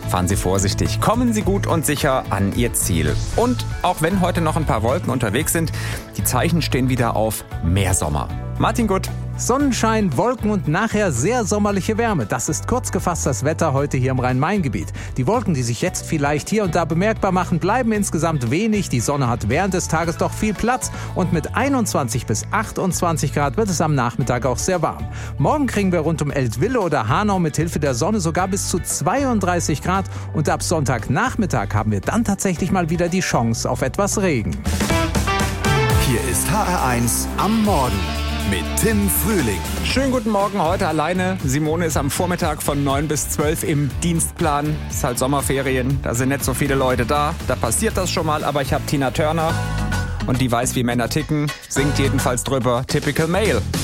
fahren Sie vorsichtig, kommen Sie gut und sicher an Ihr Ziel. Und auch wenn heute noch ein paar Wolken unterwegs sind, die Zeichen stehen wieder auf mehr Sommer. Martin Gutt. Sonnenschein, Wolken und nachher sehr sommerliche Wärme. Das ist kurz gefasst das Wetter heute hier im Rhein-Main-Gebiet. Die Wolken, die sich jetzt vielleicht hier und da bemerkbar machen, bleiben insgesamt wenig. Die Sonne hat während des Tages doch viel Platz und mit 21 bis 28 Grad wird es am Nachmittag auch sehr warm. Morgen kriegen wir rund um Eltville oder Hanau mit Hilfe der Sonne sogar bis zu 32 Grad und ab Sonntagnachmittag haben wir dann tatsächlich mal wieder die Chance auf etwas Regen. Hier ist HR1 am Morgen mit Tim Frühling. Schönen guten Morgen, heute alleine. Simone ist am Vormittag von 9 bis 12 im Dienstplan. Ist halt Sommerferien, da sind nicht so viele Leute da. Da passiert das schon mal, aber ich habe Tina Turner und die weiß, wie Männer ticken, singt jedenfalls drüber Typical Male.